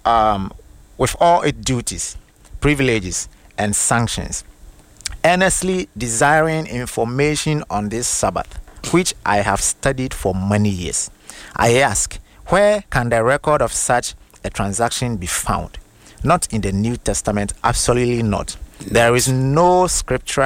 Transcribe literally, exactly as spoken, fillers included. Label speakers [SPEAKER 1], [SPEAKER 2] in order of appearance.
[SPEAKER 1] um, with all its duties, privileges, and sanctions, earnestly desiring information on this Sabbath, which I have studied for many years. I ask, where can the record of such a transaction be found? Not in the New Testament, absolutely not. There is no scriptural